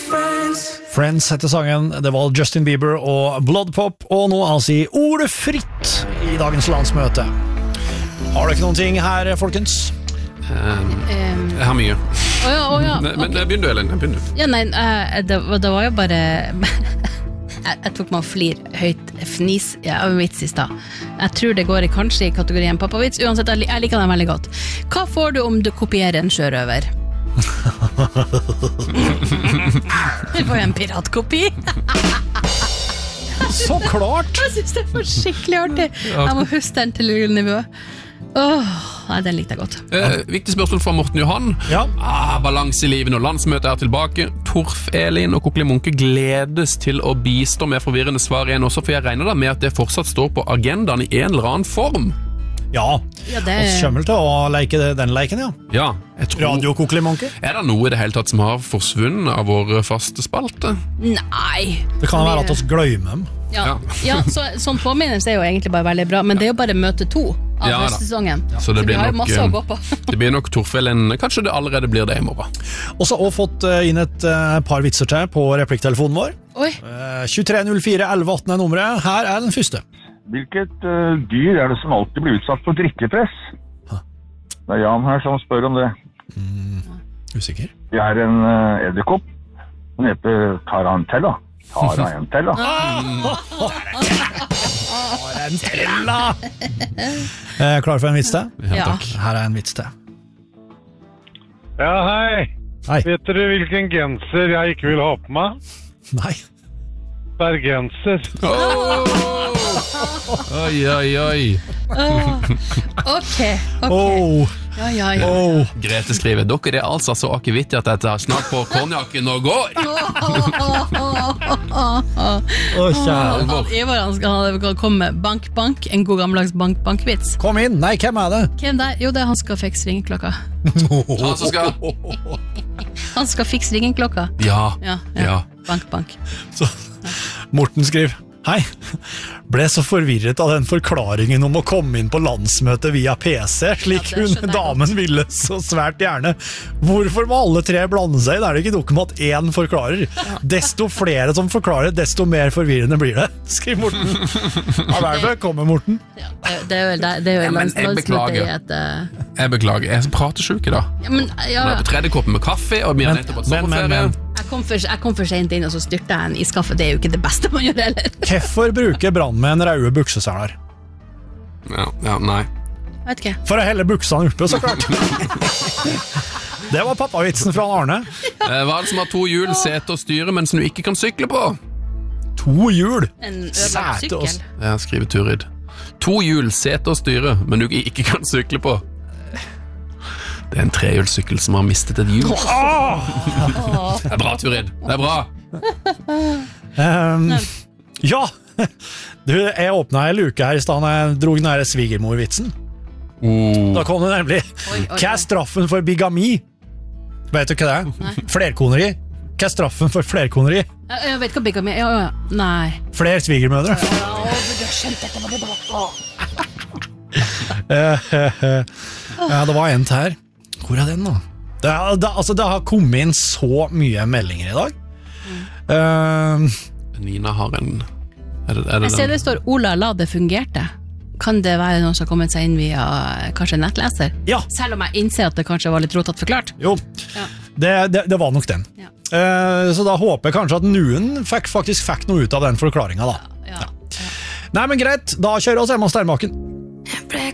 Friends heter sangen, det var Justin Bieber og Bloodpop, og nå altså ordet fritt i dagens landsmøte. Har du ikke noen ting her, folkens? Jeg har mye. Ja, Men begynn du, Elin. Ja, nei, det var jo bare jeg tok meg å flir høyt fnis av vits i sted. Jeg tror det går kanskje i kategorien pappavits. Uansett, jeg liker den veldig godt. Hva får du om du kopierer en sjørøver? Vi får en piratkopi. Så klart. Jeg synes det var skikkelig artig. Jeg må huske den til nivå. Nei, den likte jeg godt. Viktig spørsmål fra Morten Johan. Ja. Balanse i livet når landsmøtet tilbake. Torf, Elin og Kokli Munke gledes til å bistå med forvirrende svar igjen også, for jeg regner da med at det fortsatt står på agendaen i en eller annen form. Ja, det og skjømmel til å leke den leiken, ja. Ja, jeg tror... Radio Koklimonke. Er det noe i det hele tatt som har forsvunnet av vår faste spalte? Nei. Det kan være at oss glemmer dem. Ja, sånn påminnelse er jo egentlig bare veldig bra, men det er jo bare møte 2 av høstsesongen. Så det vi blir har jo nok, masse å gå på. Det blir nok Torfellen, kanskje det allerede blir det i morgen. Og så har vi fått inn et par vitser til på replikktelefonen vår. Oi. 2304 1118 er nummeret. Her er den første. Hvilket dyr er det som alltid blir utsatt for drikkepress? Det er Jan her som spør om det. Usikker. Det er en edderkopp. Den heter Tarantella. Tarantella. Tarantella! Klar for en vits til? Ja. Takk. Her er en vits til. Ja, hei. Hei. Vet dere hvilken genser jeg ikke vil ha på meg? Nei. Bergenser. Oi. Ok. Ja. Grete skriver, dere er altså så akevittig at jeg tar snart på konjakken og går. Ivar, han skal komme med bank, en god gammeldags bank-vits. Kom inn. Nei, hvem er det? Hvem der? Jo, det er han skal fikse ringeklokka. Han skal fikse ringeklokka. Ja. Bank. Så, Morten skriver, hei, ble så forvirret av den forklaringen om å komme inn på landsmøtet via PC, slik Ja, det skjønner jeg damen ville så svært gjerne. Hvorfor må alle tre blande seg? Det er det ikke nok om at én forklarer. Desto flere som forklarer, desto mer forvirrende blir det, skriver Morten. Ja, velkommen, Morten. Ja, det er jo landsmøtet i et... Jeg beklager, jeg er pratesjuk i dag. Jeg er på tredje koppen med kaffe, og vi har nettopp på sommerferie. Jeg kom for sent inn, og så styrte jeg en i skaffet. Det er jo ikke det beste man gjør heller. Hvorfor bruker brannmenn røde bukseseler? Ja, nei. Vet ikke. For å helle buksene oppe, så klart. Det var pappavitsen fra Arne. Hva er det som har 2 hjul, sete og styre, men som du ikke kan sykle på? 2 hjul? En ødelagt sykkel. Ja, skriver Turid. 2 hjul, sete og styre, men du ikke kan sykle på. Det er en 3-hjulssykkel som har mistet et hjul. Det er bra, Turid. Det er bra. Ja, du, jeg åpnet en luke her i stedet jeg drog den her svigermor-vitsen. Da kom det nemlig. Hva er straffen for bigami? Vet du hva det er? Nei. Flerkoneri. Hva er straffen for flerkoneri? Jeg vet hva bigami er. Nei. Flere svigermødre. Ja, det var en til her. Hvor er den da? Det har kommet inn så mye meldinger i dag. Nina har en... Er det Jeg ser det står Ola, la det fungerte. Kan det være noen som har kommet seg inn via kanskje en nettleser? Ja. Selv om jeg innser at det kanskje var litt rotatt forklart. Jo, Ja. det var nok den. Ja. Så da håper jeg kanskje at noen faktisk fikk noe ut av den forklaringen da. Ja. Nei, men greit, da kjører vi oss hjemme av Steinbakken.